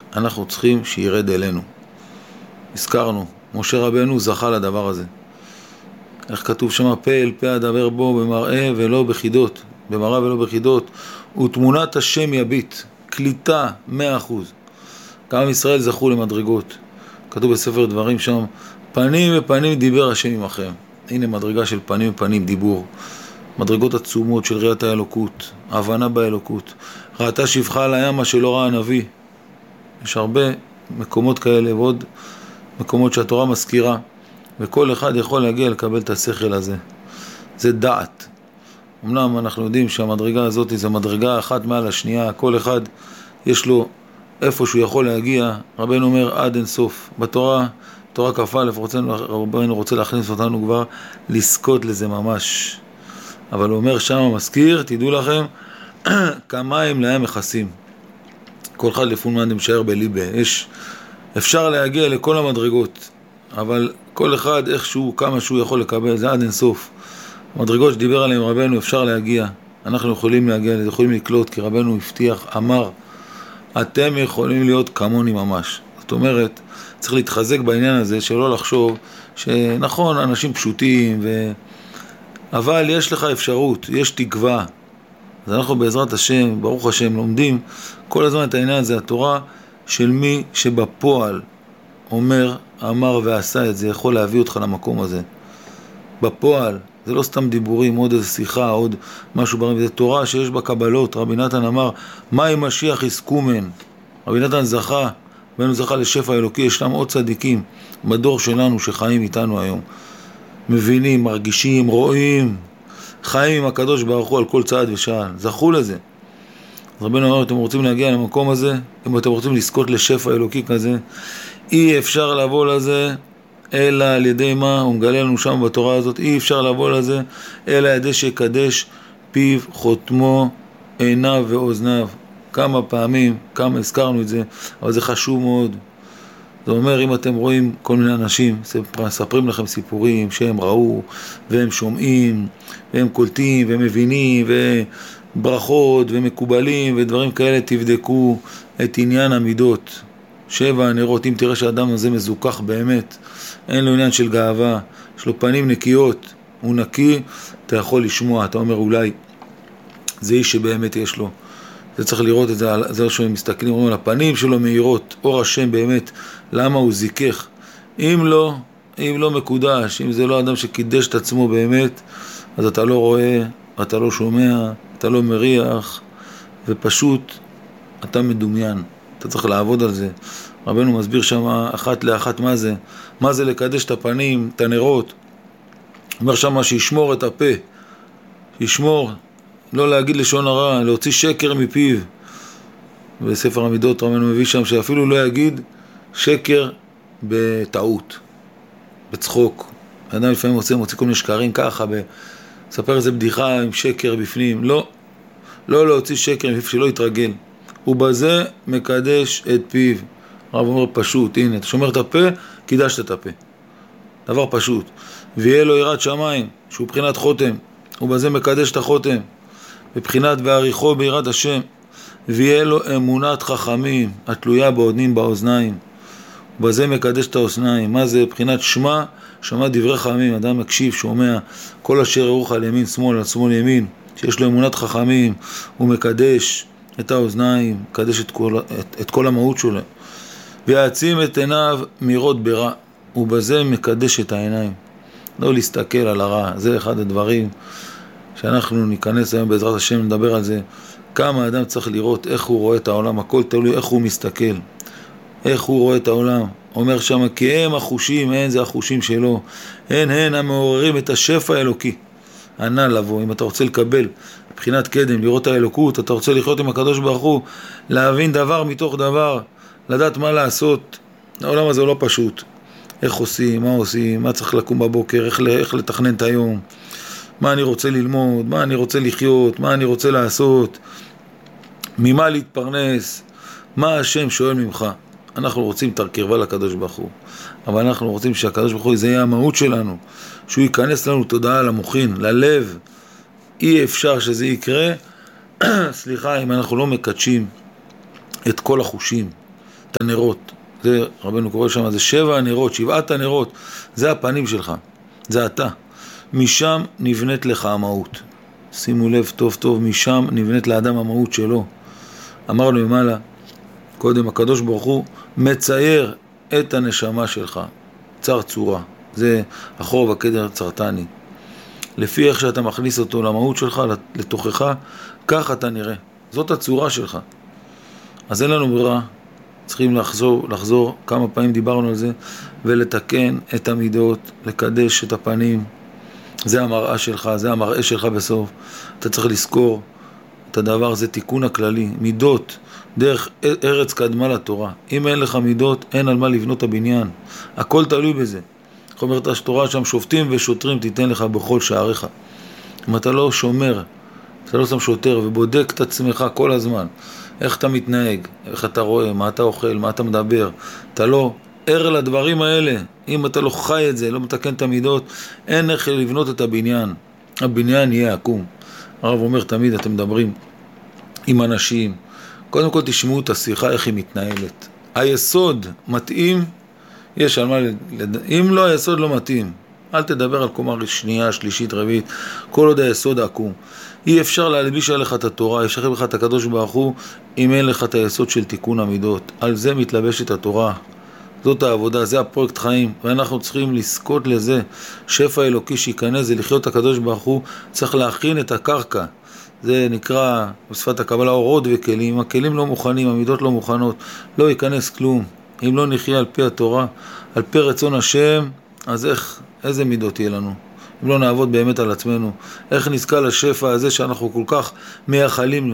אנחנו צריכים שירד אלינו. הזכרנו, משה רבנו זכה לדבר הזה. איך כתוב שם? פה אל פה אדבר בו במראה ולא בחידות, במראה ולא בחידות, ותמונת השם יביט, קליטה 100%. גם ישראל זכו למדרגות. כתוב בספר דברים שם, פנים ופנים דיבר השם עמכם. הנה מדרגה של פנים ופנים דיבור. מדרגות עצומות של ראיית האלוקות, הבנה באלוקות. ראתה שפחה על הים מה שלא ראה הנביא. יש הרבה מקומות כאלה ועוד מקומות שהתורה מזכירה, וכל אחד יכול להגיע לקבל את השכל הזה. זה דעת. אמנם אנחנו יודעים שהמדרגה הזאת זה מדרגה אחת מעל השנייה, כל אחד יש לו איפה שהוא יכול להגיע. רבנו אומר עד אין סוף. בתורה, תורה כ"א, רבנו רוצה להכניס אותנו כבר לזכות לזה ממש. אבל הוא אומר שם המזכיר, תדעו לכם, כמים לים מכסים. כל אחד לפון מה נמשאר בליבה. אפשר להגיע לכל המדרגות, אבל כל אחד איכשהו, כמה שהוא יכול לקבל, זה עד אין סוף. המדרגות שדיבר עליהם רבנו אפשר להגיע. אנחנו יכולים להגיע, יכולים לקלוט, כי רבנו הבטיח, אמר, אתם יכולים להיות כמוני ממש. זאת אומרת, צריך להתחזק בעניין הזה, שלא לחשוב שנכון, אנשים פשוטים, אבל יש לך אפשרות, יש תקווה. אז אנחנו בעזרת השם, ברוך השם, לומדים כל הזמן את העניין הזה, התורה של מי שבפועל אומר, אמר ועשה את זה, יכול להביא אותך למקום הזה. בפועל, זה לא סתם דיבורים, עוד איזה שיחה, עוד משהו ברם, זה תורה שיש בה קבלות. רבי נתן אמר, מה אם משיח יסקומן? רבי נתן זכה, בנו זכה לשפע אלוקי, ישנם עוד צדיקים בדור שלנו שחיים איתנו היום. מבינים, מרגישים, רואים, חיים עם הקדוש ברוך הוא על כל צעד ושעל. זכו לזה. אז רבנו אמר, אתם רוצים להגיע למקום הזה, אם אתם רוצים לזכות לשפע אלוקי כזה, אי אפשר לבוא לזה, אלא על ידי מה? הוא מגלה לנו שם בתורה הזאת, אי אפשר לבוא לזה, אלא על ידי שיקדש פיו, חותמו, עיניו ואוזניו. כמה פעמים, כמה הזכרנו את זה, אבל זה חשוב מאוד. זה אומר, אם אתם רואים כל מיני אנשים, מספרים לכם סיפורים שהם ראו, והם שומעים, והם קולטים, והם מבינים, וברכות, ומקובלים, ודברים כאלה, תבדקו את עניין המידות. 7 הנרות, אם תראה שהאדם הזה מזוכח באמת, אין לו עניין של גאווה, יש לו פנים נקיות, הוא נקי, אתה יכול לשמוע, אתה אומר אולי, זה איש שבאמת יש לו. זה צריך לראות את זה, זה לא שהם מסתכלים, אומרים על הפנים שלו מהירות, אור השם באמת, למה הוא זיכך. אם לא מקודש, אם זה לא אדם שקידש את עצמו באמת, אז אתה לא רואה, אתה לא שומע, אתה לא מריח, ופשוט אתה מדומיין. אתה צריך לעבוד על זה. רבנו מסביר שם אחת לאחת מה זה לקדש את הפנים, את הנרות. אומר שם שישמור את הפה, שישמור, לא להגיד לשון הרע, להוציא שקר מפיו. בספר המידות רבנו מביא שם שאפילו לא יגיד שקר בטעות, בצחוק. האדם לפעמים מוציא כל מיני שקרים ככה, ספר איזה בדיחה עם שקר בפנים. לא להוציא שקר מפיו, שלא יתרגל. ובזה מקדש את פיו. הרב אומר פשוט, הנה, אתה שומר את הפה, קידשת את הפה. דבר פשוט. ויהיה לו יראת שמיים, שהוא בחינת חותם, ובזה מקדש את החותם. בבחינת ועריכו ביראת השם. ויהיה לו אמונת חכמים, התלויה באוזנים באוזניים. ובזה מקדש את האוזניים. מה זה? בחינת שמע, שמע דברי חכמים. אדם מקשיב, שומע, כל אשר ירוך על ימין שמאל, על שמאל ימין, שיש לו אמונת חכמים, הוא מקדש את האוזניים, מקדש את כל המהות שלו. ויעצים את עיניו מראות ברע, ובזה מקדש את העיניים. לא להסתכל על הרע. זה אחד הדברים שאנחנו ניכנס היום בעזרת השם, נדבר על זה. כמה אדם צריך לראות איך הוא רואה את העולם, הכל תלוי איך הוא מסתכל, איך הוא רואה את העולם. אומר שם, כי הם החושים, אין זה החושים שלו, הן המעוררים את השפע האלוקי. ענה לבוא, אם אתה רוצה לקבל מבחינת קדם, לראות האלוקות, אתה רוצה לחיות עם הקדוש ברוך הוא, להבין דבר מתוך דבר, לדעת מה לעשות. העולם הזה הוא לא פשוט. איך עושים, מה צריך לקום בבוקר, איך לתכנן את היום, מה אני רוצה ללמוד, מה אני רוצה לחיות, מה אני רוצה לעשות, ממה להתפרנס, מה השם שואל ממך. אנחנו רוצים את הקרבה לקדוש ברוך הוא, אבל אנחנו רוצים שהקדוש ברוך הוא זה יהיה המהות שלנו, שהוא ייכנס לנו תודעה למוחין, ללב. אי אפשר שזה יקרה סליחה, אם אנחנו לא מקדשים את כל החושים. את הנרות. זה רבנו קורא שם, זה 7 הנרות, 7 הנרות, זה הפנים שלך, זה אתה. משם נבנית לך המהות. שימו לב טוב טוב, משם נבנית לאדם המהות שלו. אמרנו למעלה, קודם הקדוש ברוך הוא מצייר את הנשמה שלך, צר צורה. זה החור והקדר צרתני. לפי איך שאתה מכניס אותו למהות שלך, לתוכך, כך אתה נראה. זאת הצורה שלך. אז אין לנו ברירה. צריכים לחזור, כמה פעמים דיברנו על זה, ולתקן את המידות, לקדש את הפנים. זה המראה שלך, זה המראה שלך בסוף. אתה צריך לזכור את הדבר, זה תיקון הכללי. מידות, דרך ארץ קדמה לתורה. אם אין לך מידות, אין על מה לבנות הבניין. הכל תלוי בזה. זאת אומרת, התורה שם שופטים ושוטרים תיתן לך בכל שעריך. אם אתה לא שומר, אתה לא שם שוטר ובודק את עצמך כל הזמן, איך אתה מתנהג, איך אתה רואה, מה אתה אוכל, מה אתה מדבר, אתה לא ער לדברים האלה. אם אתה לא חי את זה, לא מתקן את המידות, אין איך לבנות את הבניין. הבניין יהיה עקום. הרב אומר תמיד, אתם מדברים עם אנשים, קודם כל תשמעו את השיחה, איך היא מתנהלת. היסוד מתאים, יש על מה אם לא, היסוד לא מתאים. אל תדבר על קומה שנייה, שלישית, רביעית, כל עוד היסוד עקום. אי אפשר להלביש עליך את התורה, אפשר לך את הקדוש ברוך הוא, אם אין לך את היסוד של תיקון המידות. על זה מתלבשת התורה. זאת העבודה, זה הפרויקט חיים, ואנחנו צריכים לזכות לזה. שפע אלוקי שיכנס, זה לחיות את הקדוש ברוך הוא, צריך להכין את הקרקע. זה נקרא בשפת הקבלה אורות וכלים. הכלים לא מוכנים, המידות לא מוכנות, לא ייכנס כלום. אם לא נחיה על פי התורה, על פי רצון השם, אז איזה מידות יהיה לנו? אם לא נעבוד באמת על עצמנו, איך נזכה לשפע הזה שאנחנו כל כך מייחלים לו?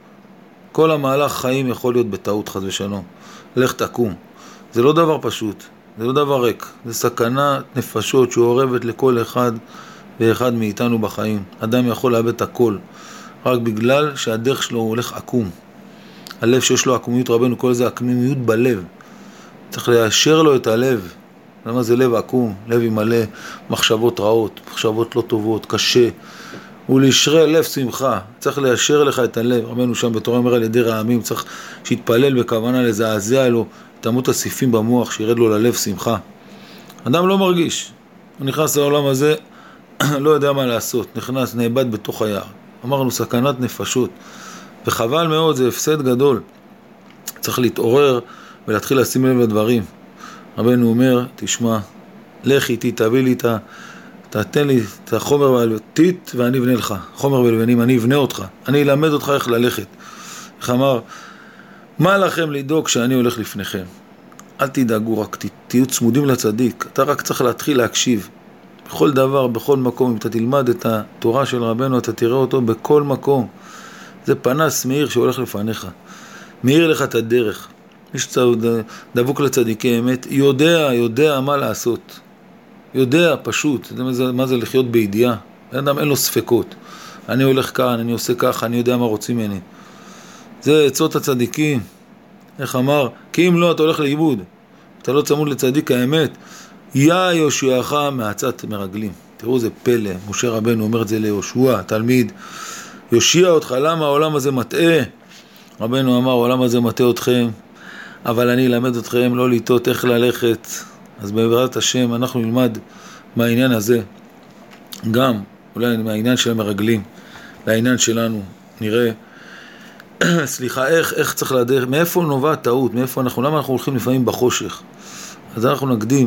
כל המהלך חיים יכול להיות בטעות, חס ושלום. לך תקום. זה לא דבר פשוט, זה לא דבר ריק. זה סכנה נפשות שעורבת לכל אחד ואחד מאיתנו בחיים. אדם יכול לאבד את הכל, רק בגלל שהדרך שלו הולך עקום. הלב שיש לו עקומיות, רבנו קורא לזה עקמיות בלב. צריך ליישר לו את הלב. למה זה לב עקום? לב עם מלא מחשבות רעות, מחשבות לא טובות, קשה. ולשרה לב שמחה. צריך ליישר לך את הלב. רבנו שם בתורה אומר על ידי רעמים, צריך שיתפלל בכוונה לזעזע לו את אמות הסיפים במוח, שירד לו ללב שמחה. אדם לא מרגיש. הוא נכנס לעולם הזה, לא יודע מה לעשות. נכנס, נאבד בתוך היער. אמרנו סכנת נפשות. וחבל מאוד, זה הפסד גדול. צריך להתעורר ולהתחיל לשים לב לדברים. רבנו אומר, תשמע, לך איתי, תביא לי תתן לי את החומר והלבנית ואני אבנה לך. חומר ולבנים, אני אבנה אותך. אני אלמד אותך איך ללכת. איך אמר, מה לכם לדאוג שאני הולך לפניכם? אל תדאגו, רק תהיו צמודים לצדיק. אתה רק צריך להתחיל להקשיב. בכל דבר, בכל מקום, אם אתה תלמד את התורה של רבנו, אתה תראה אותו בכל מקום. זה פנס מאיר שהולך לפניך. מאיר לך את הדרך. מי שדבוק לצדיקי אמת, יודע מה לעשות. יודע פשוט. מה זה לחיות בידיעה? אדם אין לו ספקות. אני הולך כאן, אני עושה כך, אני יודע מה רוצים ממני. זה עצות הצדיקים. איך אמר? כי אם לא, אתה הולך לאיבוד. אתה לא צמוד לצדיק האמת. יושיעך מעצת מרגלים. תראו זה פלא. משה רבנו אומר את זה ליהושע, תלמיד. יושיע אותך, למה העולם הזה מטעה? רבנו אמר, העולם הזה מטעה אתכם, אבל אני אלמד אתכם לא לטעות איך ללכת. אז בעזרת השם אנחנו נלמד מהעניין הזה, גם אולי מהעניין של המרגלים, לעניין שלנו, נראה, סליחה, איך צריך לדרך, מאיפה נובעת טעות, למה אנחנו הולכים לפעמים בחושך. אז אנחנו נקדים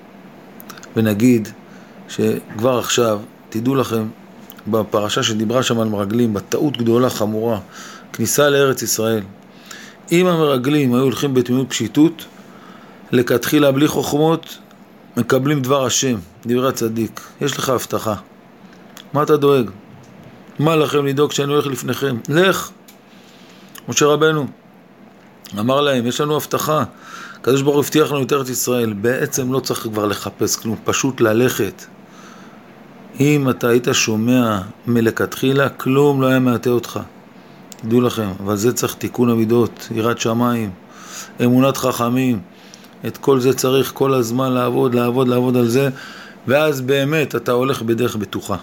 ונגיד שכבר עכשיו, תדעו לכם, בפרשה שדיברה שם על מרגלים, בטעות גדולה חמורה, כניסה לארץ ישראל, אם המרגלים היו הולכים בתמימות פשיטות, לכתחילה בלי חוכמות, מקבלים דבר השם, דברי הצדיק. יש לך הבטחה. מה אתה דואג? מה לכם לדאוג שאני הולך לפניכם? לך. משה רבנו אמר להם, יש לנו הבטחה. הקדוש ברוך הוא הבטיח לנו את ארץ ישראל. בעצם לא צריך כבר לחפש כלום, פשוט ללכת. אם אתה היית שומע מלכתחילה, כלום לא היה מעטה אותך. תדעו לכם, אבל זה צריך תיקון המידות, יראת שמיים, אמונת חכמים. את כל זה צריך כל הזמן לעבוד על זה, ואז באמת אתה הולך בדרך בטוחה.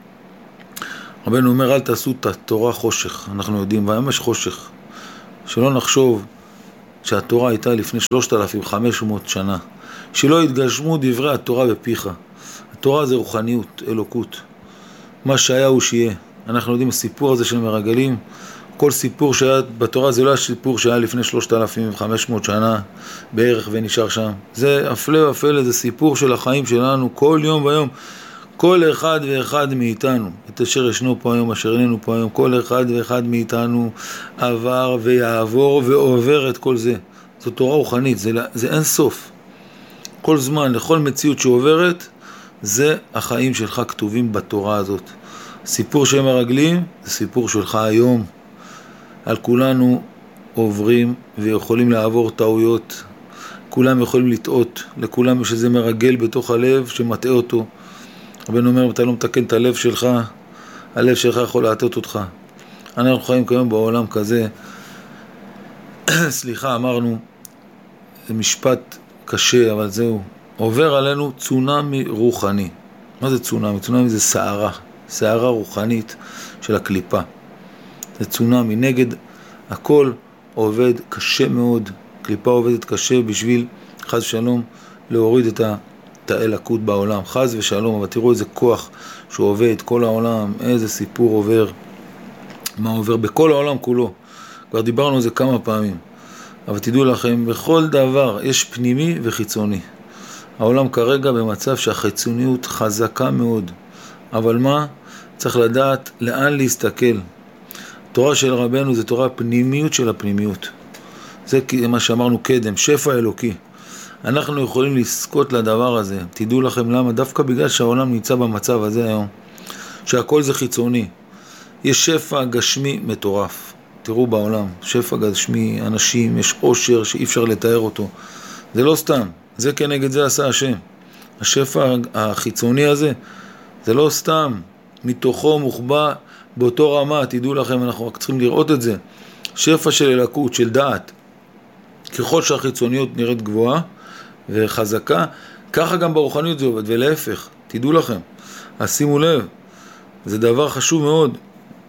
רבנו אומר, אל תעשו את התורה חושך. אנחנו יודעים, והיום יש חושך. שלא נחשוב שהתורה הייתה לפני 3,500 שנה, שלא התגשמו דברי התורה בפיך. התורה זה רוחניות, אלוקות. מה שהיה הוא שיהיה. אנחנו יודעים הסיפור הזה של מרגלים, כל סיפור שהיה בתורה זה לא הסיפור שהיה לפני 3,500 שנה בערך ונשאר שם. זה אפלה ופלא, זה סיפור של החיים שלנו כל יום ויום. כל אחד ואחד מאיתנו, את אשר ישנו פה היום, אשר איננו פה היום, כל אחד ואחד מאיתנו עבר ויעבור ועובר את כל זה. זו תורה רוחנית, זה אין סוף. כל זמן, לכל מציאות שעוברת, זה החיים שלך כתובים בתורה הזאת. סיפור של מרגלים, זה סיפור שלך היום. על כולנו עוברים ויכולים לעבור טעויות. כולם יכולים לטעות, לכולם יש איזה מרגל בתוך הלב שמטעה אותו. רבנו אומר, אם אתה לא מתקן את הלב שלך, הלב שלך יכול להטעות אותך. אנחנו חיים כיום בעולם כזה, סליחה, אמרנו, זה משפט קשה, אבל זהו. עובר עלינו צונמי רוחני. מה זה צונמי? צונמי זה סערה רוחנית של הקליפה. זה צונמי, נגד הכל עובד קשה מאוד. קליפה עובדת קשה בשביל, חס ושלום, להוריד את האלוקות בעולם. חס ושלום, אבל תראו איזה כוח שהוא עובד כל העולם, איזה סיפור עובר, מה עובר בכל העולם כולו. כבר דיברנו על זה כמה פעמים. אבל תדעו לכם, בכל דבר יש פנימי וחיצוני. העולם כרגע במצב שהחיצוניות חזקה מאוד. אבל מה? צריך לדעת לאן להסתכל. תורה של רבנו זה תורה פנימיות של הפנימיות. זה מה שאמרנו קדם, שפע אלוקי. אנחנו יכולים לזכות לדבר הזה. תדעו לכם למה? דווקא בגלל שהעולם נמצא במצב הזה היום. שהכל זה חיצוני. יש שפע גשמי מטורף. תראו בעולם, שפע גשמי, אנשים, יש עושר שאי אפשר לתאר אותו. זה לא סתם. זה כנגד זה עשה השם. השפע החיצוני הזה, זה לא סתם. מתוכו מוחבא באותו רמה, תדעו לכם, אנחנו רק צריכים לראות את זה. שפע של אלוקות, של דעת. ככל שהחיצוניות נראית גבוהה וחזקה, ככה גם ברוחניות זה עובד, ולהפך, תדעו לכם. אז שימו לב, זה דבר חשוב מאוד.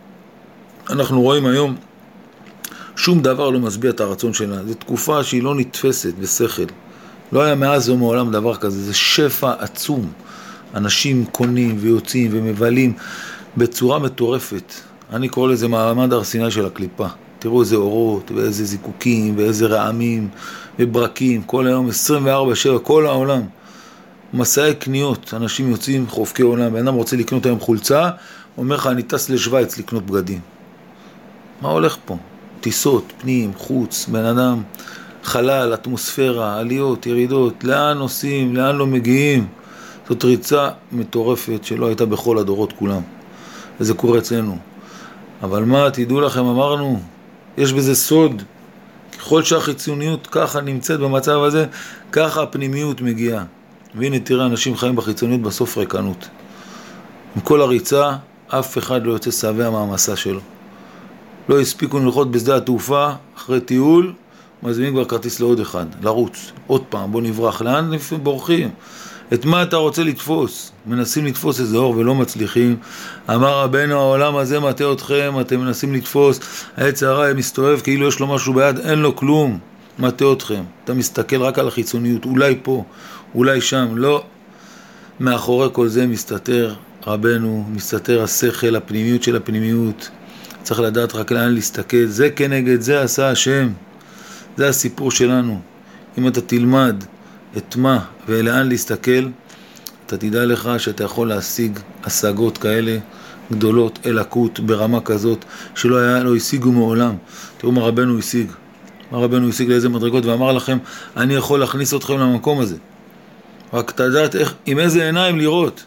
אנחנו רואים היום, שום דבר לא משביע את הרצון שלה. זו תקופה שהיא לא נתפסת בשכל. לא היה מאז ומעולם דבר כזה, זה שפע עצום. אנשים קונים ויוצאים ומבלים בצורה מטורפת. אני קורא לזה מעמד הר סיני של הקליפה. תראו איזה אורות ואיזה זיקוקים ואיזה רעמים וברקים. כל היום 24/7, כל העולם. מסעי קניות, אנשים יוצאים חופקי עולם. בן אדם רוצה לקנות היום חולצה, אומר לך אני טס לשוויץ לקנות בגדים. מה הולך פה? טיסות, פנים, חוץ, בן אדם, חלל, אטמוספירה, עליות, ירידות, לאן נוסעים, לאן לא מגיעים. זאת ריצה מטורפת שלא הייתה בכל הדורות כולם. וזה קורה אצלנו. אבל מה, תדעו לכם, אמרנו, יש בזה סוד. ככל שהחיצוניות ככה נמצאת במצב הזה, ככה הפנימיות מגיעה. והנה תראה, אנשים חיים בחיצוניות בסוף ריקנות. עם כל הריצה, אף אחד לא יוצא שבע מהמסע שלו. לא הספיקו ללכות בשדה התעופה, אחרי טיול, מזמינים כבר כרטיס לעוד אחד, לרוץ. עוד פעם, בוא נברח. לאן בורחים? את מה אתה רוצה לתפוס? מנסים לתפוס איזה אור ולא מצליחים. אמר רבנו, העולם הזה מטעה אתכם, אתם מנסים לתפוס. העץ הרע מסתובב כאילו יש לו משהו ביד, אין לו כלום. מטעה אתכם. אתה מסתכל רק על החיצוניות, אולי פה, אולי שם. לא. מאחורי כל זה מסתתר רבנו, מסתתר השכל, הפנימיות של הפנימיות. צריך לדעת רק לאן להסתכל. זה כנגד זה עשה השם. זה הסיפור שלנו. אם אתה תלמד את מה ולאן להסתכל, אתה תדע לך שאתה יכול להשיג השגות כאלה גדולות, אלוקות ברמה כזאת לא השיגו מעולם. תראו מה רבנו השיג. מה רבנו השיג לאיזה מדרגות, ואמר לכם, אני יכול להכניס אתכם למקום הזה. רק תדעת עם איזה עיניים לראות.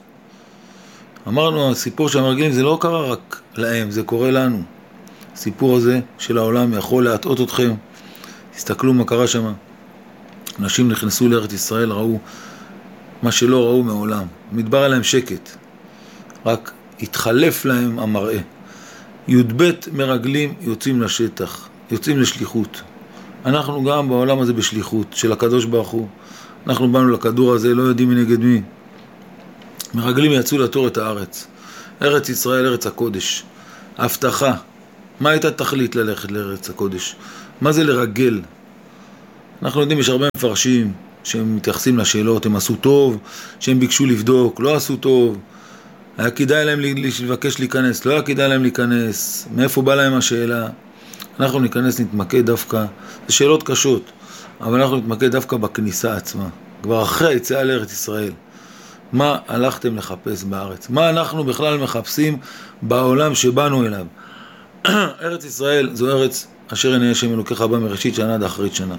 אמרנו, הסיפור של המרגלים זה לא קרה רק להם, זה קורה לנו. הסיפור הזה של העולם יכול להטעות אתכם. תסתכלו מה קרה שם. אנשים נכנסו לארץ ישראל, ראו מה שלא ראו מעולם. מדבר עליהם שקט. רק התחלף להם המראה. י"ב מרגלים יוצאים לשטח, יוצאים לשליחות. אנחנו גם בעולם הזה בשליחות של הקדוש ברוך הוא. אנחנו באנו לכדור הזה, לא יודעים מנגד מי. מרגלים יצאו לתור את הארץ. ארץ ישראל, ארץ הקודש. הבטחה. מה הייתה תכלית ללכת לארץ הקודש? מה זה לרגל? אנחנו יודעים, יש הרבה מפרשים שהם מתייחסים לשאלות, הם עשו טוב, שהם ביקשו לבדוק, לא עשו טוב, היה כדאי להם לבקש להיכנס, לא היה כדאי להם להיכנס, מאיפה בא להם השאלה. אנחנו נתמקד דווקא, זה שאלות קשות, אבל אנחנו נתמקד דווקא בכניסה עצמה, כבר אחרי היציאה לארץ ישראל. מה הלכתם לחפש בארץ? מה אנחנו בכלל מחפשים בעולם שבאנו אליו? ארץ ישראל זו ארץ אשר עיני השם אלוקיך בה מראשית שנה עד אחרית שנה.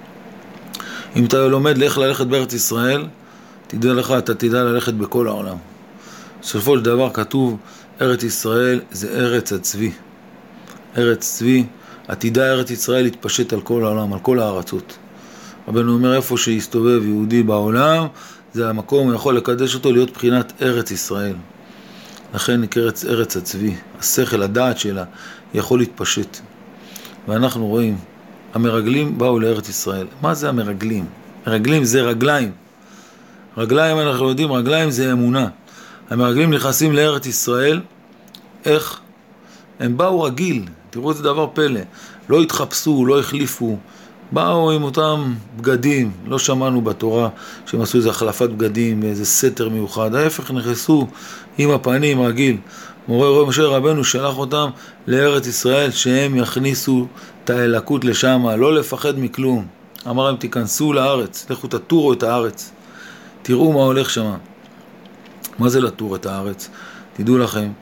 אם אתה לומד איך ללכת בארץ ישראל, תדע לך, אתה תדע ללכת בכל העולם. בסופו של דבר כתוב, ארץ ישראל זה ארץ הצבי. ארץ צבי, עתידה ארץ ישראל להתפשט על כל העולם, על כל הארצות. רבנו אומר, איפה שיסתובב יהודי בעולם, זה המקום, הוא יכול לקדש אותו להיות בחינת ארץ ישראל. לכן נקראת ארץ הצבי, השכל, הדעת שלה, יכול להתפשט. ואנחנו רואים, המרגלים באו לארץ ישראל. מה זה המרגלים? מרגלים זה רגליים. רגליים, אנחנו יודעים, רגליים זה אמונה. המרגלים נכנסים לארץ ישראל, איך? הם באו רגיל, תראו איזה דבר פלא. לא התחפשו, לא החליפו, באו עם אותם בגדים, לא שמענו בתורה שהם עשו איזה החלפת בגדים, איזה סתר מיוחד, ההפך, נכנסו עם הפנים רגיל. משה רבנו שלח אותם לארץ ישראל שהם יכניסו את האלוקות לשם, לא לפחד מכלום. אמר להם, תיכנסו לארץ, לכו תטורו את הארץ, תראו מה הולך שם. מה זה לטור את הארץ? תדעו לכם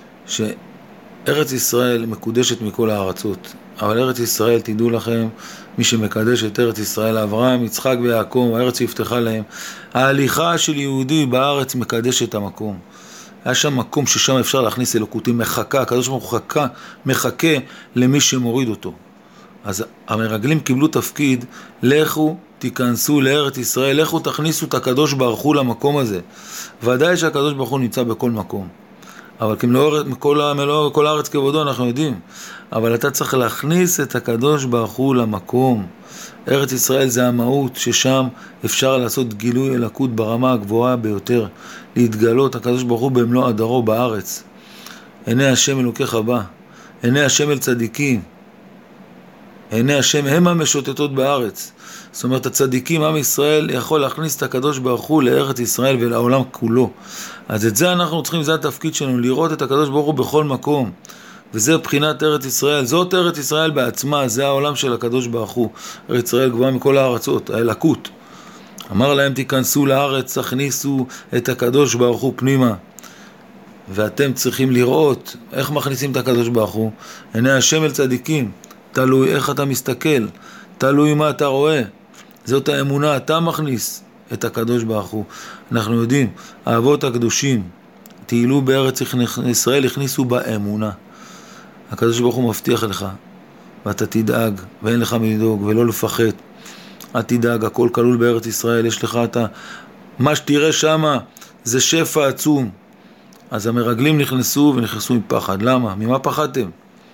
שארץ ישראל מקודשת מכל הארצות, אבל ארץ ישראל, תדעו לכם, מי שמקדש את ארץ ישראל, אברהם, יצחק ויעקב, הארץ שהבטחה להם, ההליכה של יהודי בארץ מקדש את המקום. היה שם מקום ששם אפשר להכניס אלוקותים, מחכה, הקדוש ברוך הוא מחכה למי שמוריד אותו. אז המרגלים קיבלו תפקיד, לכו תיכנסו לארץ ישראל, לכו תכניסו את הקדוש ברוך הוא למקום הזה. ודאי שהקדוש ברוך הוא נמצא בכל מקום, אבל כל הארץ כבודו, אנחנו יודעים, אבל אתה צריך להכניס את הקדוש ברוך הוא למקום. ארץ ישראל זה המהות, ששם אפשר לעשות גילוי אלוקות ברמה הגבוהה ביותר, להתגלות הקדוש ברוך הוא במלוא הדרו בארץ. עיני השם אלוקיך בה, עיני השם אל צדיקים, עיני השם הם המשוטטות בארץ. זאת אומרת, הצדיקים, עם ישראל, יכול להכניס את הקדוש ברוך הוא לארץ ישראל ולעולם כולו. אז את זה אנחנו צריכים, זה התפקיד שלנו, לראות את הקדוש ברוך הוא בכל מקום. וזה בחינת ארץ ישראל, זאת ארץ ישראל בעצמה, זה העולם של הקדוש ברוך הוא. ארץ ישראל גבוהה מכל הארצות, האלוקות. אמר להם, תיכנסו לארץ, תכניסו את הקדוש ברוך הוא פנימה. ואתם צריכים לראות איך מכניסים את הקדוש ברוך הוא. עיני השם אל צדיקים, תלוי איך אתה מסתכל, תלוי מה אתה רואה. זאת האמונה, אתה מכניס את הקדוש ברוך הוא. אנחנו יודעים, האבות הקדושים טיילו בארץ ישראל, הכניסו באמונה. הקדוש ברוך הוא מבטיח לך, ואתה תדאג, ואין לך מלדאוג, ולא לפחד. אל תדאג, הכל כלול בארץ ישראל, יש לך מה שתראה שמה, זה שפע עצום. אז המרגלים נכנסו ונכנסו עם פחד. למה? ממה פחדתם?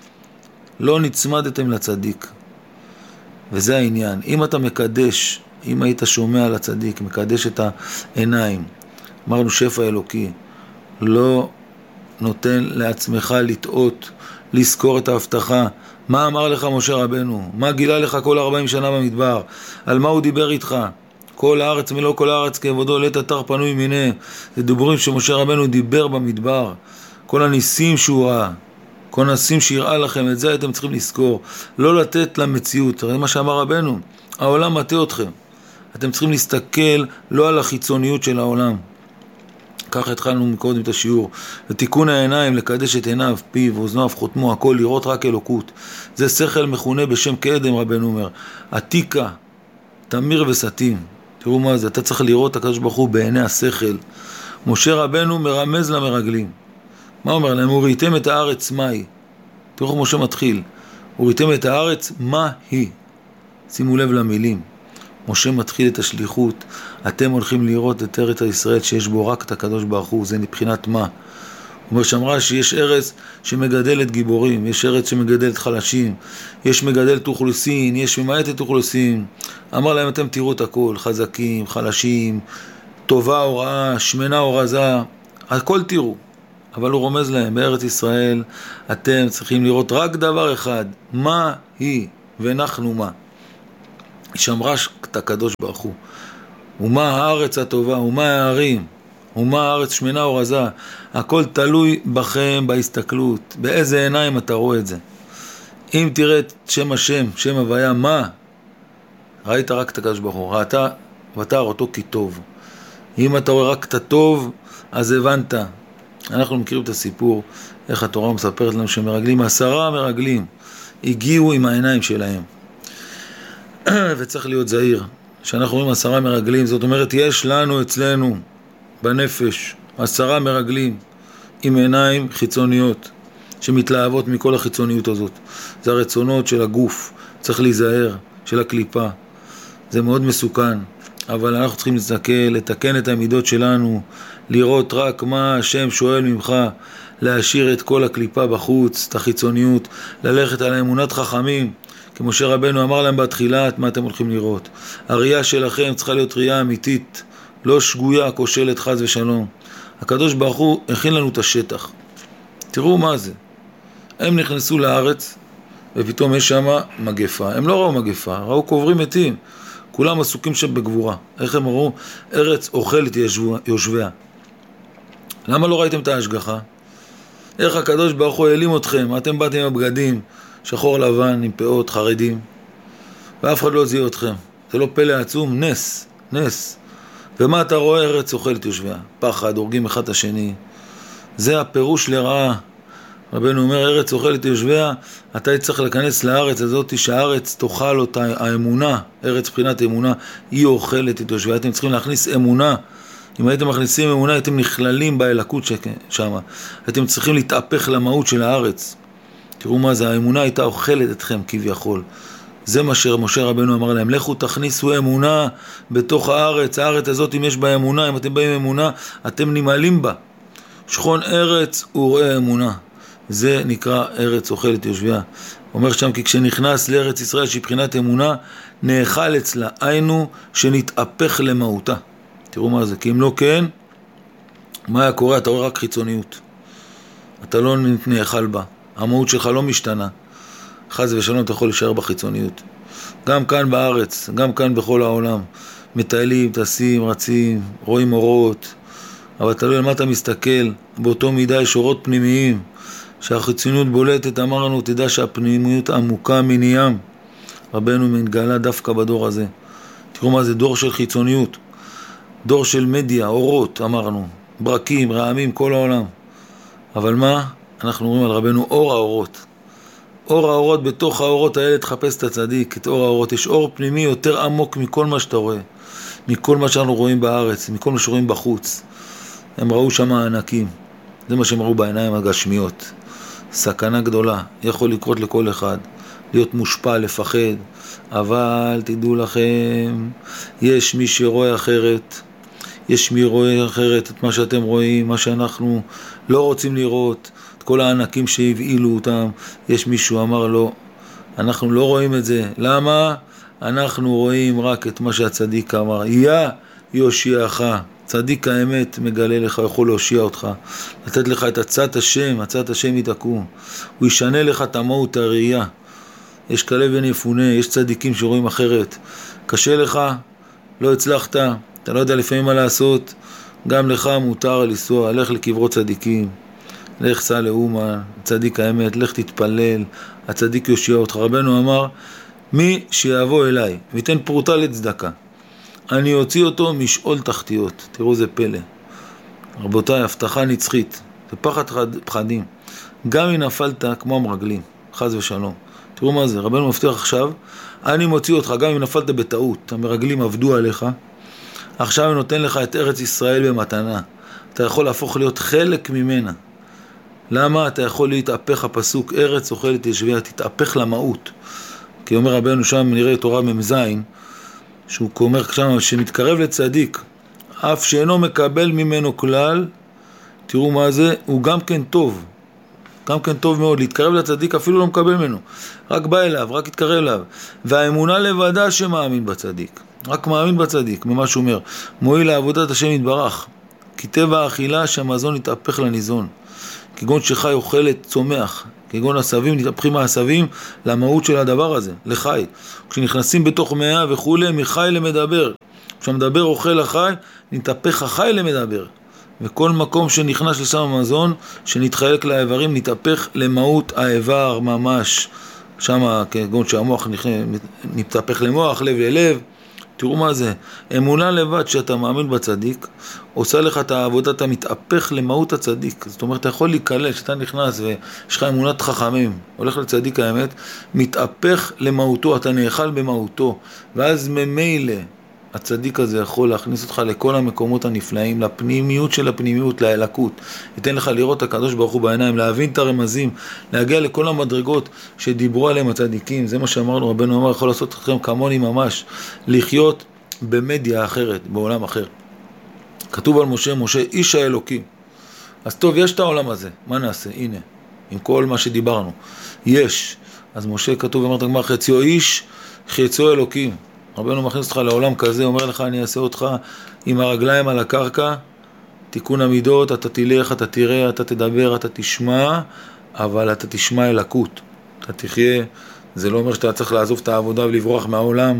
לא נצמדתם לצדיק. וזה העניין. אם אתה מקדש, אם היית שומע לצדיק, מקדש את העיניים, אמרנו שפע אלוקי, לא נותן לעצמך לטעות, לזכור את ההבטחה. מה אמר לך משה רבנו? מה גילה לך כל 40 שנה במדבר? על מה הוא דיבר איתך? כל הארץ מלוא כל הארץ כבודו, לית אתר פנוי מיניה. זה דיבורים שמשה רבנו דיבר במדבר. כל הניסים שהוא ראה, כל הניסים שיראה לכם, את זה אתם צריכים לזכור. לא לתת למציאות. הרי מה שאמר רבנו, העולם מטעה אתכם. אתם צריכים להסתכל לא על החיצוניות של העולם. ככה התחלנו מקודם את השיעור. לתיקון העיניים, לקדש את עיניו, פיו, אוזניו, חותמו, הכל, לראות רק אלוקות. זה שכל מכונה בשם קדם, רבנו אומר. עתיקה, תמיר וסתים. תראו מה זה, אתה צריך לראות את הקדוש ברוך הוא בעיני השכל. משה רבנו מרמז למרגלים. מה אומר להם? וראיתם את הארץ, מה היא? תראו איך משה מתחיל. וראיתם את הארץ, מה היא? שימו לב למילים. משה מתחיל את השליחות. אתם הולכים לראות את ארץ ישראל שיש בו רק את הקדוש ברוך הוא. זה מבחינת מה? הוא אומר שאמרה שיש ארץ שמגדלת גיבורים, יש ארץ שמגדלת חלשים, יש מגדלת אוכלוסין, יש ממעטת אוכלוסין. אמר להם, אתם תראו את הכל, חזקים, חלשים, טובה או רעה, שמנה או רזה, הכל תראו. אבל הוא רומז להם, בארץ ישראל אתם צריכים לראות רק דבר אחד, מה היא ואנחנו מה. היא שמרה את הקדוש ברוך הוא. ומה הארץ הטובה, ומה הערים, ומה הארץ שמנה או רזה, הכל תלוי בכם בהסתכלות, באיזה עיניים אתה רואה את זה. אם תראה את שם השם, שם הוויה, מה? ראית רק את הקדוש ברוך הוא, ראתה ותרא אותו כי טוב. אם אתה רואה רק את הטוב, אז הבנת. אנחנו מכירים את הסיפור, איך התורה מספרת לנו שמרגלים, 10 מרגלים, הגיעו עם העיניים שלהם. וצריך להיות זהיר. כשאנחנו רואים 10 מרגלים, זאת אומרת, יש לנו אצלנו בנפש 10 מרגלים עם עיניים חיצוניות, שמתלהבות מכל החיצוניות הזאת. זה הרצונות של הגוף, צריך להיזהר, של הקליפה. זה מאוד מסוכן, אבל אנחנו צריכים להסתכל, לתקן את המידות שלנו, לראות רק מה השם שואל ממך, להשאיר את כל הקליפה בחוץ, את החיצוניות, ללכת על האמונת חכמים, כמו שרבנו אמר להם בתחילה, מה אתם הולכים לראות. הראייה שלכם צריכה להיות ראייה אמיתית, לא שגויה, כושלת, חס ושלום. הקדוש ברוך הוא הכין לנו את השטח. תראו מה זה. הם נכנסו לארץ, ופתאום יש שם מגפה. הם לא ראו מגפה, ראו קוברים מתים. כולם עסוקים שם בגבורה. איך הם ראו? ארץ אוכלת יושביה. למה לא ראיתם את ההשגחה? איך הקדוש ברוך הוא העלים אתכם? אתם באתם עם הבגדים, שחור לבן, עם פאות, חרדים, ואף אחד לא זיהה אתכם. זה לא פלא עצום, נס, נס. ומה אתה רואה? ארץ אוכלת יושביה. פחד, הורגים אחד את השני. זה הפירוש לרעה. רבנו אומר, ארץ אוכלת יושביה, אתה צריך להיכנס לארץ הזאת, שהארץ תאכל אותה, האמונה, ארץ בחינת אמונה, היא אוכלת את יושביה. אתם צריכים להכניס אמונה. אם הייתם מכניסים אמונה, הייתם נכללים באלוקות שם. הייתם צריכים להתהפך למהות של הארץ. תראו מה זה, האמונה הייתה אוכלת אתכם כביכול. זה מה שמשה רבנו אמר להם, לכו תכניסו אמונה בתוך הארץ. הארץ הזאת, אם יש בה אמונה, אם אתם באים אמונה, אתם נמעלים בה. שכון ארץ וראה אמונה. זה נקרא ארץ אוכלת יושביה. אומר שם, כי כשנכנס לארץ ישראל שהיא בחינת אמונה, נאכל אצלה, היינו שנתהפך למהותה. תראו מה זה, כי אם לא כן, מה היה קורה? אתה רואה רק חיצוניות. אתה לא נאכל בה. המהות שלך לא משתנה. חס ושלום אתה יכול להישאר בחיצוניות. גם כאן בארץ, גם כאן בכל העולם. מטיילים, טסים, רצים, רואים אורות. אבל תלוי על מה אתה מסתכל. באותו מידה יש אורות פנימיים. שהחיצוניות בולטת, אמרנו, תדע שהפנימיות עמוקה מניים. רבנו מתגלה דווקא בדור הזה. תראו מה זה, דור של חיצוניות. דור של מדיה, אורות, אמרנו. ברקים, רעמים, כל העולם. אבל מה? אנחנו אומרים על רבנו אור האורות. אור האורות, בתוך האורות האלה תחפש את הצדיק, את אור האורות. יש אור פנימי יותר עמוק מכל מה שאתה רואה. מכל מה שאנחנו רואים בארץ, מכל מה שרואים בחוץ. הם ראו שם הענקים. זה מה שהם ראו בעיניים הגשמיות. סכנה גדולה, יכול לקרות לכל אחד. להיות מושפע, לפחד. אבל תדעו לכם, יש מי שרואה אחרת. יש מי רואה אחרת את מה שאתם רואים, מה שאנחנו לא רוצים לראות. את כל הענקים שהבעילו אותם. יש מישהו אמר לו, אנחנו לא רואים את זה. למה? אנחנו רואים רק את מה שהצדיק אמר. יושיעך. צדיק האמת מגלה לך, יכול להושיע אותך, לתת לך את עצת השם, עצת השם יתקום. הוא ישנה לך את המהות, הראייה. יש כלב בן יפונה, יש צדיקים שרואים אחרת. קשה לך, לא הצלחת, אתה לא יודע לפעמים מה לעשות, גם לך מותר לנסוע, לך לקברות צדיקים, לך סע לאומן, צדיק האמת, לך תתפלל, הצדיק יושיע אותך. רבנו אמר, מי שיבוא אליי ויתן פרוטה לצדקה, אני אוציא אותו משאול תחתיות. תראו זה פלא. רבותיי, הבטחה נצחית. זה פחד פחדים. גם אם נפלת כמו המרגלים, חס ושלום. תראו מה זה, רבנו מבטיח עכשיו, אני מוציא אותך גם אם נפלת בטעות. המרגלים עבדו עליך. עכשיו אני נותן לך את ארץ ישראל במתנה. אתה יכול להפוך להיות חלק ממנה. למה? אתה יכול להתהפך הפסוק, ארץ אוכלת יושביה, תתהפך למהות. כי אומר רבנו שם, נראה תורה ממזין, שהוא אומר שם שמתקרב לצדיק, אף שאינו מקבל ממנו כלל, תראו מה זה, הוא גם כן טוב. גם כן טוב מאוד, להתקרב לצדיק אפילו לא מקבל ממנו. רק בא אליו, רק יתקרב אליו. והאמונה לבדה שמאמין בצדיק. רק מאמין בצדיק, ממה שהוא אומר. מועיל לעבודת השם יתברך. כי טבע האכילה שהמזון יתהפך לניזון. כגון שחי אוכלת צומח, כגון עשבים, נתהפכים העשבים למהות של הדבר הזה, לחי. כשנכנסים בתוך מאה וכולי, מחי למדבר. כשהמדבר אוכל החי, נתהפך החי למדבר. וכל מקום שנכנס לשם המזון, שנתחלק לאיברים, נתהפך למהות האיבר ממש. שם כגון שהמוח נתהפך למוח, לב ללב. תראו מה זה, אמונה לבד שאתה מאמין בצדיק, עושה לך את העבודה, אתה מתהפך למהות הצדיק. זאת אומרת, אתה יכול להיכלל, שאתה נכנס ויש לך אמונת חכמים, הולך לצדיק האמת, מתהפך למהותו, אתה נאכל במהותו, ואז ממילא הצדיק הזה יכול להכניס אותך לכל המקומות הנפלאים, לפנימיות של הפנימיות, לאלקות. ייתן לך לראות את הקדוש ברוך הוא בעיניים, להבין את הרמזים, להגיע לכל המדרגות שדיברו עליהם הצדיקים. זה מה שאמרנו, רבנו אמר, יכול לעשות אתכם כמוני ממש, לחיות במדיה אחרת, בעולם אחר. כתוב על משה, משה איש האלוקים. אז טוב, יש את העולם הזה, מה נעשה? הנה, עם כל מה שדיברנו. יש. אז משה כתוב, אמרת גמר, חציו איש, חציו אלוקים. רבנו מכניס אותך לעולם כזה, אומר לך, אני אעשה אותך עם הרגליים על הקרקע, תיקון המידות, אתה תלך, אתה תראה, אתה תדבר, אתה תשמע, אבל אתה תשמע אלקות, אתה תחיה. זה לא אומר שאתה צריך לעזוב את העבודה ולברוח מהעולם,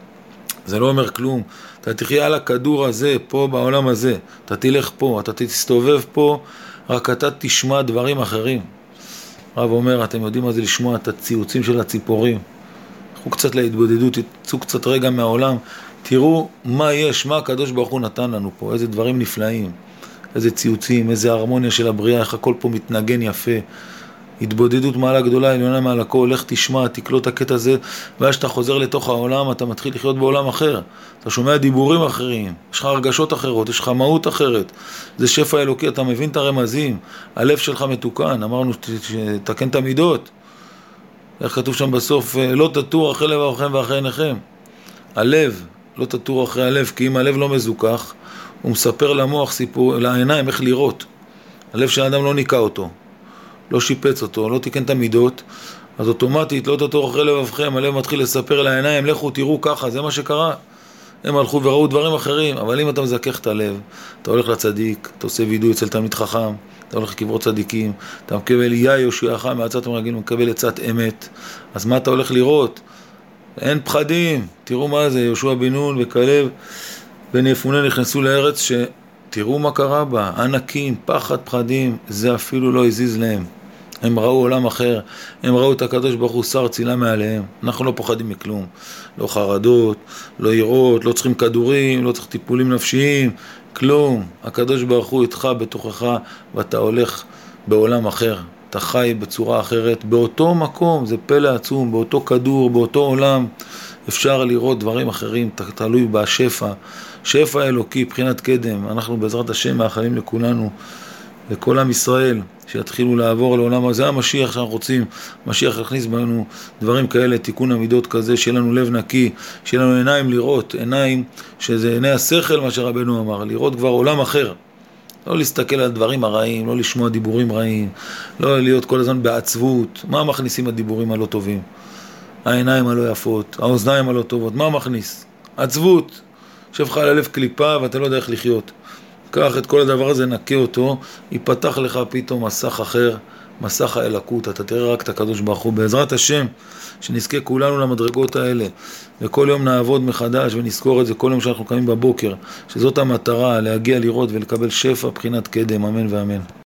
זה לא אומר כלום. אתה תחיה על הכדור הזה, פה בעולם הזה, אתה תלך פה, אתה תסתובב פה, רק אתה תשמע דברים אחרים. רב אומר, אתם יודעים מה זה לשמוע את הציוצים של הציפורים? תלכו קצת להתבודדות, תצאו קצת רגע מהעולם, תראו מה יש, מה הקדוש ברוך הוא נתן לנו פה, איזה דברים נפלאים, איזה ציוצים, איזה הרמוניה של הבריאה, איך הכל פה מתנגן יפה. התבודדות מעלה גדולה, עליונה מעל הכל, לך תשמע, תקלוט הקטע הזה, ואז שאתה חוזר לתוך העולם, אתה מתחיל לחיות בעולם אחר. אתה שומע דיבורים אחרים, יש לך הרגשות אחרות, יש לך מהות אחרת. זה שפע אלוקי, אתה מבין את הרמזים, הלב שלך מתוקן, אמרנו שתקן את המידות. איך כתוב שם בסוף, לא תטור אחרי לבבכם ואחרי עיניכם. הלב, לא תטור אחרי הלב, כי אם הלב לא מזוכח, הוא מספר למוח סיפור, לעיניים איך לראות. הלב של האדם לא ניקה אותו, לא שיפץ אותו, לא תיקן את המידות, אז אוטומטית לא תטור אחרי לבבכם, הלב מתחיל לספר לעיניים, לכו תראו ככה, זה מה שקרה. הם הלכו וראו דברים אחרים, אבל אם אתה מזכך את הלב, אתה הולך לצדיק, אתה עושה וידוי אצל תלמיד חכם, אתה הולך לקברות צדיקים, אתה מקבל יהיה יושיעך מעצת המרגלים, מקבל עצת אמת. אז מה אתה הולך לראות? אין פחדים. תראו מה זה, יהושע בן נון וכלב בן יפונה נכנסו לארץ שתראו מה קרה בה, ענקים, פחד, פחדים, זה אפילו לא הזיז להם. הם ראו עולם אחר, הם ראו את הקדוש ברוך הוא שר צילה מעליהם. אנחנו לא פוחדים מכלום, לא חרדות, לא יראות, לא צריכים כדורים, לא צריך טיפולים נפשיים, כלום. הקדוש ברוך הוא איתך בתוכך, ואתה הולך בעולם אחר, אתה חי בצורה אחרת, באותו מקום, זה פלא עצום, באותו כדור, באותו עולם, אפשר לראות דברים אחרים, תלוי בשפע, שפע אלוקי, בחינת קדם. אנחנו בעזרת השם מאחלים לכולנו, לכל עם ישראל, שיתחילו לעבור לעולם הזה, המשיח שאנחנו רוצים, משיח יכניס בנו דברים כאלה, תיקון המידות כזה, שיהיה לנו לב נקי, שיהיה לנו עיניים לראות, עיניים שזה עיני השכל, מה שרבנו אמר, לראות כבר עולם אחר, לא להסתכל על דברים הרעים, לא לשמוע דיבורים רעים, לא להיות כל הזמן בעצבות. מה מכניסים הדיבורים הלא טובים? העיניים הלא יפות, האוזניים הלא טובות, מה מכניס? עצבות, יושב לך על הלב קליפה ואתה לא יודע איך לחיות. קח את כל הדבר הזה, נקה אותו, ייפתח לך פתאום מסך אחר, מסך האלקות, אתה תראה רק את הקדוש ברוך הוא. בעזרת השם, שנזכה כולנו למדרגות האלה, וכל יום נעבוד מחדש ונזכור את זה כל יום שאנחנו קמים בבוקר, שזאת המטרה, להגיע לראות ולקבל שפע בחינת קדם, אמן ואמן.